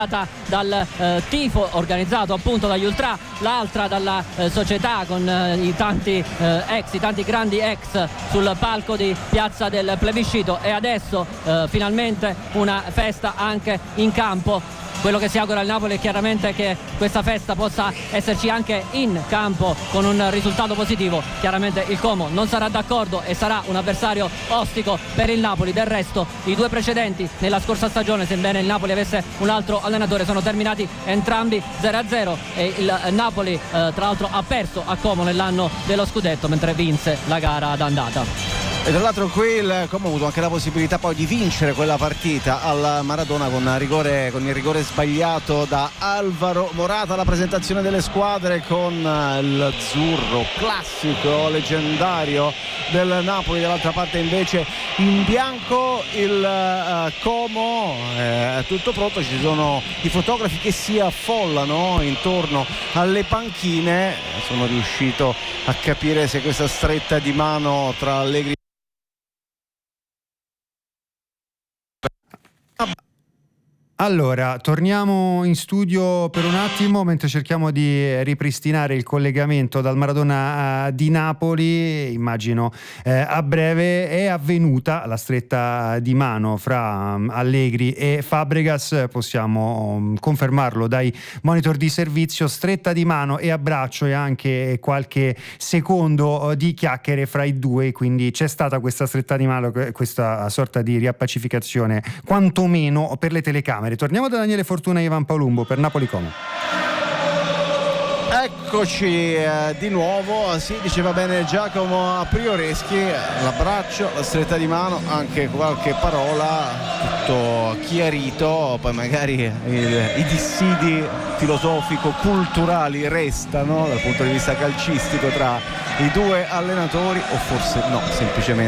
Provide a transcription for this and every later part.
dal tifo organizzato appunto dagli ultra, l'altra dalla società con i tanti grandi ex sul palco di Piazza del Plebiscito, e adesso finalmente una festa anche in campo. Quello che si augura al Napoli è chiaramente che questa festa possa esserci anche in campo con un risultato positivo. Chiaramente il Como non sarà d'accordo e sarà un avversario ostico per il Napoli. Del resto i due precedenti nella scorsa stagione, sebbene il Napoli avesse un altro allenatore, sono terminati entrambi 0-0 e il Napoli tra l'altro ha perso a Como nell'anno dello scudetto, mentre vinse la gara d'andata. E tra l'altro qui il Como ha avuto anche la possibilità poi di vincere quella partita al Maradona con il rigore sbagliato da Alvaro Morata. La presentazione delle squadre con l'azzurro classico, leggendario del Napoli, dall'altra parte invece in bianco il Como. È tutto pronto, ci sono i fotografi che si affollano intorno alle panchine. Sono riuscito a capire se questa stretta di mano tra Allegri. Allora, torniamo in studio per un attimo mentre cerchiamo di ripristinare il collegamento dal Maradona di Napoli. Immagino a breve è avvenuta la stretta di mano fra Allegri e Fabregas, possiamo confermarlo dai monitor di servizio, stretta di mano e abbraccio e anche qualche secondo di chiacchiere fra i due, quindi c'è stata questa stretta di mano, questa sorta di riappacificazione quantomeno per le telecamere. Torniamo da Daniele Fortuna e Ivan Paolumbo per Napoli Como. Eccoci di nuovo, sì, diceva bene Giacomo Prioreschi, l'abbraccio, la stretta di mano, anche qualche parola, tutto chiarito, poi magari i dissidi filosofico-culturali restano dal punto di vista calcistico tra i due allenatori, o forse no, semplicemente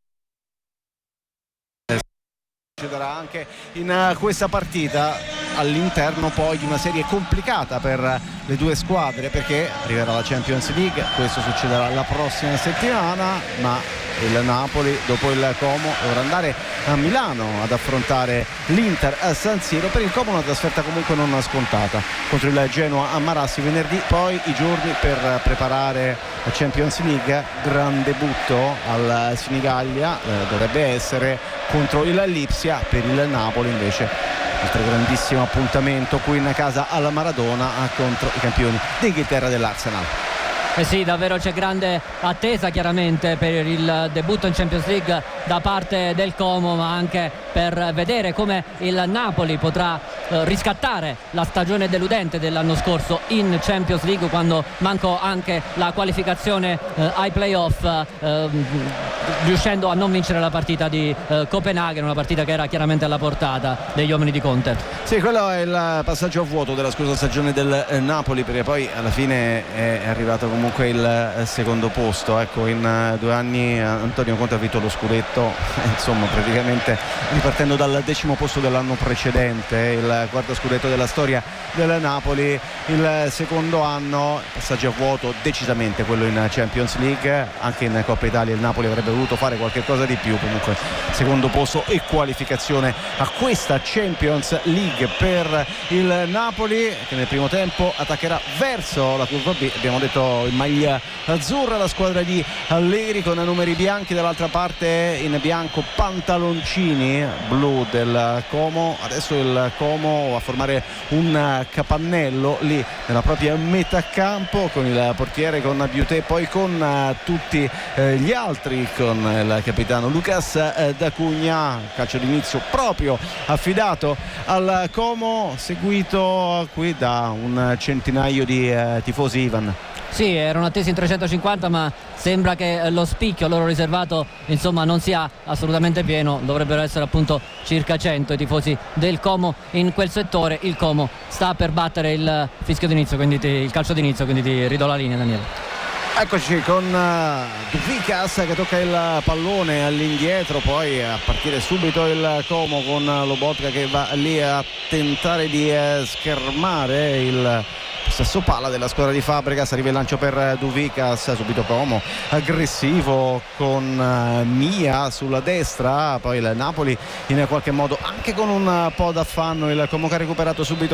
succederà anche in questa partita all'interno poi di una serie complicata per le due squadre, perché arriverà la Champions League, questo succederà la prossima settimana, ma il Napoli dopo il Como dovrà andare a Milano ad affrontare l'Inter a San Siro. Per il Como una trasferta comunque non scontata contro il Genoa a Marassi venerdì, poi i giorni per preparare la Champions League, gran debutto al Senigallia, dovrebbe essere contro il Lipsia. Per il Napoli invece altro grandissimo appuntamento qui in casa al Maradona contro i campioni d'Inghilterra dell'Arsenal. Eh sì, davvero c'è grande attesa chiaramente per il debutto in Champions League da parte del Como, ma anche per vedere come il Napoli potrà riscattare la stagione deludente dell'anno scorso in Champions League, quando mancò anche la qualificazione ai playoff, riuscendo a non vincere la partita di Copenaghen, una partita che era chiaramente alla portata degli uomini di Conte. Sì, quello è il passaggio a vuoto della scorsa stagione del Napoli, perché poi alla fine è arrivato comunque il secondo posto. Ecco, in 2 anni Antonio Conte ha vinto lo scudetto, insomma praticamente ripartendo dal 10° posto dell'anno precedente, il quarto scudetto della storia del Napoli. Il secondo anno, passaggio a vuoto decisamente quello in Champions League, anche in Coppa Italia il Napoli avrebbe voluto fare qualche cosa di più, comunque secondo posto e qualificazione a questa Champions League per il Napoli, che nel primo tempo attaccherà verso la curva B. Abbiamo detto in maglia azzurra la squadra di Allegri con numeri bianchi, dall'altra parte in bianco pantaloncini blu del Como. Adesso il Como va a formare un capannello lì nella propria metà campo con il portiere, con Biuté, poi con tutti gli altri, con il capitano Lucas D'Acugna. Calcio d'inizio proprio affidato al Como, seguito qui da un centinaio di tifosi. Ivan. Sì, erano attesi in 350, ma sembra che lo spicchio loro riservato insomma non sia assolutamente pieno. Dovrebbero essere appunto circa 100 i tifosi del Como in quel settore. Il Como sta per battere il fischio d'inizio, quindi il calcio d'inizio, quindi ti ridò la linea, Daniele. Eccoci con Duvikas che tocca il pallone all'indietro, poi a partire subito il Como con Lobotka che va lì a tentare di schermare il stesso palla della squadra di Fabregas. Arriva il lancio per Duvikas, subito Como aggressivo con Mia sulla destra, poi il Napoli in qualche modo anche con un po' d'affanno, il Como che ha recuperato subito